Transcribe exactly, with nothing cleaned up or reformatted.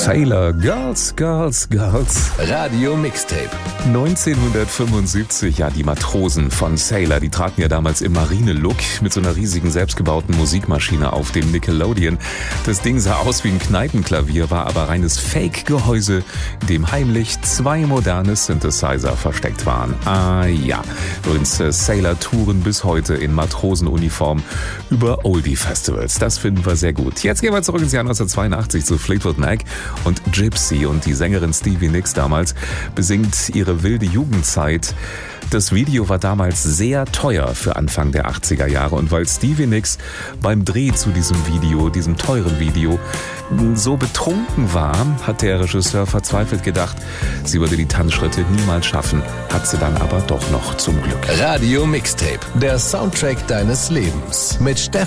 Sailor, Girls, Girls, Girls. Radio Mixtape. neunzehnhundertfünfundsiebzig, ja, die Matrosen von Sailor, die traten ja damals im Marine-Look mit so einer riesigen selbstgebauten Musikmaschine auf dem Nickelodeon. Das Ding sah aus wie ein Kneipenklavier, war aber reines Fake-Gehäuse, in dem heimlich zwei moderne Synthesizer versteckt waren. Ah ja, übrigens äh, Sailor touren bis heute in Matrosenuniform über Oldie-Festivals. Das finden wir sehr gut. Jetzt gehen wir zurück ins Jahr neunzehnhundertzweiundachtzig zu Fleetwood Mac und Gypsy, und die Sängerin Stevie Nicks damals besingt ihre wilde Jugendzeit. Das Video war damals sehr teuer für Anfang der achtziger Jahre, und weil Stevie Nicks beim Dreh zu diesem Video, diesem teuren Video, so betrunken war, hat der Regisseur verzweifelt gedacht, sie würde die Tanzschritte niemals schaffen, hat sie dann aber doch noch zum Glück. Radio Mixtape, der Soundtrack deines Lebens mit Stefan